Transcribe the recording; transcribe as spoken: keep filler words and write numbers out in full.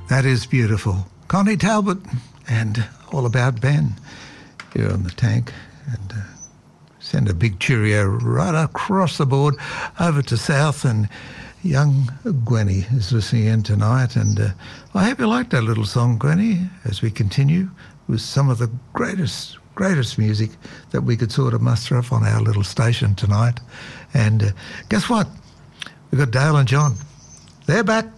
That is beautiful. Connie Talbot and All About Ben here on the Tank. And uh, send a big cheerio right across the board over to South, and young Gwenny is listening in tonight. And uh, I hope you like that little song, Gwenny, as we continue with some of the greatest, greatest music that we could sort of muster up on our little station tonight. And uh, guess what? We've got Dale and John. They're back.